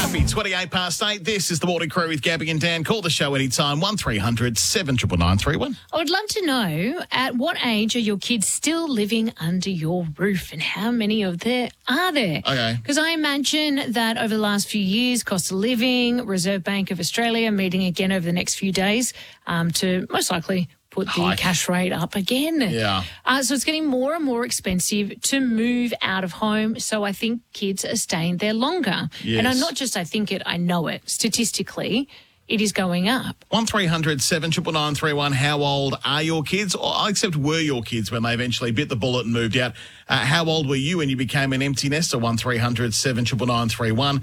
Happy 28 past 8. This is the Morning Crew with Gabby and Dan. Call the show anytime, 1300 799 I would love to know, at what age are your kids still living under your roof and how many of there are there? Okay. Because I imagine that over the last few years, cost of living, Reserve Bank of Australia meeting again over the next few days to most likely put the cash rate up again. Yeah. So it's getting more and more expensive to move out of home. So I think kids are staying there longer. Yes. And I'm not just I think it, I know it. Statistically, it is going up. 1300 799 How old are your kids? Or except were your kids when they eventually bit the bullet and moved out? How old were you when you became an empty nester? 1300 799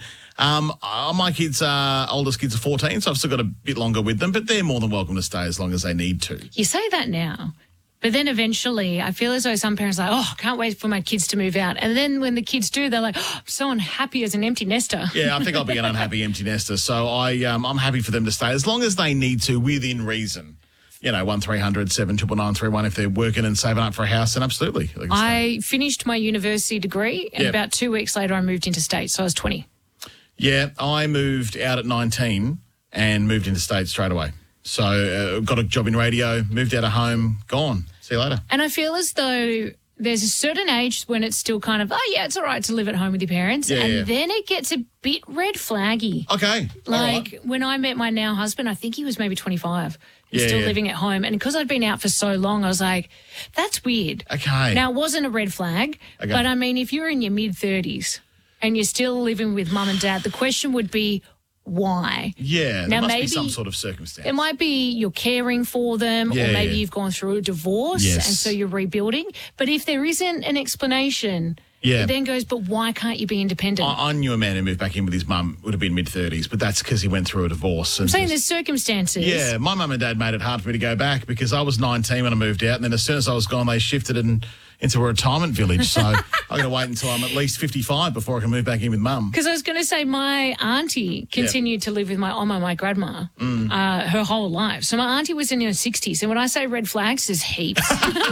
my kids oldest kids are 14, so I've still got a bit longer with them, but they're more than welcome to stay as long as they need to. You say that now, but then eventually I feel as though some parents are like, oh, I can't wait for my kids to move out. And then when the kids do, they're like, oh, I'm so unhappy as an empty nester. Yeah, I think I'll be an unhappy empty nester. So I'm happy for them to stay as long as they need to within reason. 1300 799 if they're working and saving up for a house, then absolutely. I finished my university degree and about 2 weeks later I moved interstate, so I was 20. Yeah, I moved out at 19 and moved into state straight away. So got a job in radio, moved out of home, gone. See you later. And I feel as though there's a certain age when it's still kind of, oh, yeah, it's all right to live at home with your parents. Then it gets a bit red flaggy. Okay. Like when I met my now husband, I think he was maybe 25 and still living at home. And because I'd been out for so long, I was like, that's weird. Okay. Now, it wasn't a red flag, but I mean, if you're in your mid-30s and you're still living with mum and dad, the question would be, why? Yeah, there must be some sort of circumstance. It might be you're caring for them or maybe you've gone through a divorce and so you're rebuilding. But if there isn't an explanation, it then goes, but why can't you be independent? I knew a man who moved back in with his mum, would have been mid-30s, but that's because he went through a divorce. I'm saying there's circumstances. Yeah, my mum and dad made it hard for me to go back because I was 19 when I moved out, and then as soon as I was gone, they shifted into a retirement village. So I've got to wait until I'm at least 55 before I can move back in with mum. Because I was going to say my auntie continued to live with my Oma, my grandma, her whole life. So my auntie was in her 60s. And when I say red flags, there's heaps.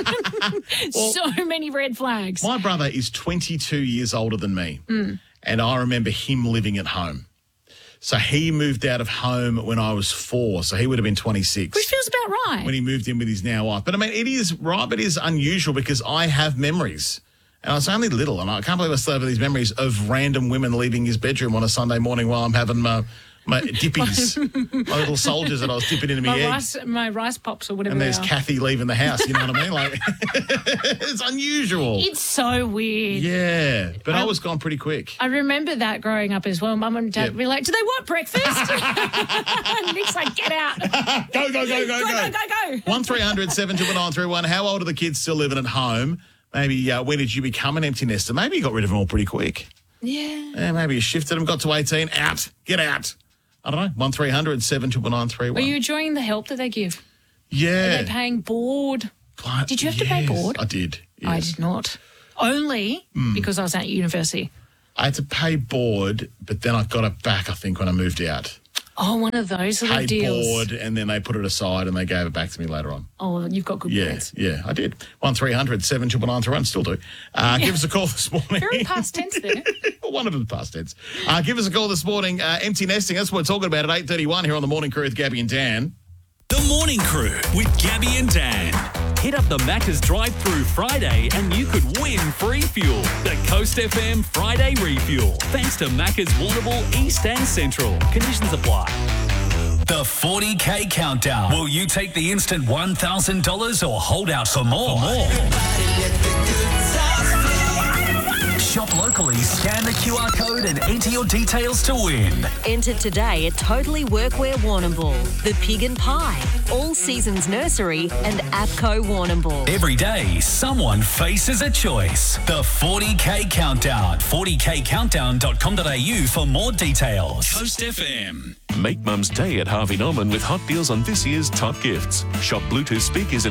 So many red flags. My brother is 22 years older than me, and I remember him living at home. So he moved out of home when I was 4, so he would have been 26. Which feels about right. When he moved in with his now wife. But, I mean, it is right, but it is unusual because I have memories. And I was only little, and I can't believe I still have these memories of random women leaving his bedroom on a Sunday morning while I'm having my dippies, my little soldiers that I was dipping into my egg. My rice pops or whatever. And there's Kathy leaving the house, you know what I mean? Like, it's unusual. It's so weird. Yeah, but I was gone pretty quick. I remember that growing up as well. Mum and Dad would be like, do they want breakfast? And Nick's like, get out. Go. 1300 799 How old are the kids still living at home? Maybe when did you become an empty nester? Maybe you got rid of them all pretty quick. Yeah. Maybe you shifted them, got to 18, out, get out. I don't know, 1300 799 Are you enjoying the help that they give? Yeah. Are they paying board? Did you have to pay board? I did. Yes. I did not. Only because I was at university. I had to pay board, but then I got it back, I think, when I moved out. Oh, one of those little Paid deals. board, and then they put it aside and they gave it back to me later on. Oh, you've got good grades. Yeah, I did. 1300 799 still do. Give us a call this morning. Very past tense there. One of them past tense. Give us a call this morning. Empty nesting, that's what we're talking about at 8:31 here on The Morning Crew with Gabby and Dan. The Morning Crew with Gabby and Dan. Hit up the Macca's drive-through Friday and you could win free fuel. The Coast FM Friday Refuel. Thanks to Macca's Warrnambool, East and Central. Conditions apply. The 40K Countdown. Will you take the instant $1,000 or hold out for more? Shop locally, scan the QR code and enter your details to win. Enter today at Totally Workwear Warrnambool, The Pig and Pie, All Seasons Nursery and APCO Warrnambool. Every day, someone faces a choice. The 40K Countdown. 40kcountdown.com.au for more details. Coast FM. Make Mum's Day at Harvey Norman with hot deals on this year's top gifts. Shop Bluetooth speakers and